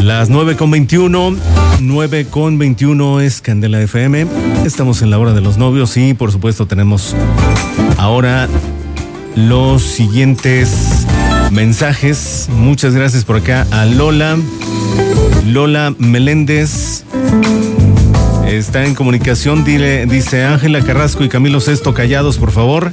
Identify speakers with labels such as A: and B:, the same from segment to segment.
A: Las 9:21, 9:21 es Candela FM. Estamos en la hora de los novios y por supuesto tenemos ahora los siguientes mensajes. Muchas gracias por acá a Lola Meléndez. Está en comunicación, dice Ángela Carrasco y Camilo Sesto, callados, por favor.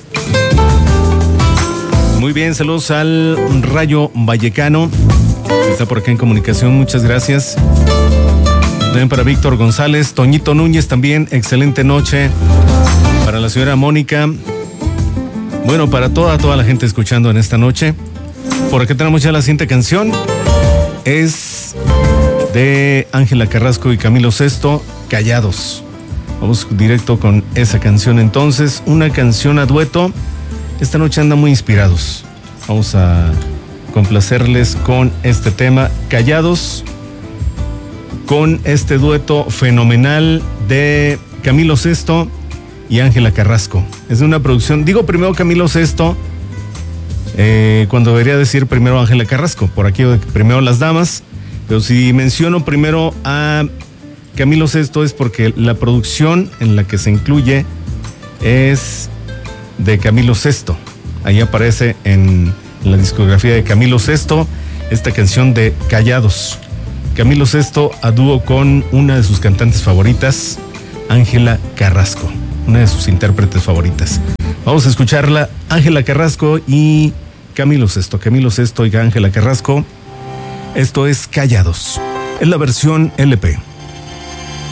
A: Muy bien, saludos al Rayo Vallecano. Está por acá en comunicación, muchas gracias. También para Víctor González, Toñito Núñez también, excelente noche. Para la señora Mónica. Bueno, para toda la gente escuchando en esta noche. Por acá tenemos ya la siguiente canción. Es de Ángela Carrasco y Camilo Sesto, Callados. Vamos directo con esa canción entonces. Una canción a dueto. Esta noche andan muy inspirados. Vamos a complacerles con este tema, Callados, con este dueto fenomenal de Camilo Sesto y Ángela Carrasco. Es de una producción, digo primero Camilo Sesto, cuando debería decir primero Ángela Carrasco, por aquí primero las damas, pero si menciono primero a Camilo Sesto es porque la producción en la que se incluye es de Camilo Sesto. Ahí aparece en la discografía de Camilo Sesto esta canción de Callados. Camilo Sesto a dúo con una de sus cantantes favoritas, Ángela Carrasco, una de sus intérpretes favoritas. Vamos a escucharla, Ángela Carrasco y Camilo Sesto. Camilo Sesto y Ángela Carrasco. Esto es Callados. Es la versión LP.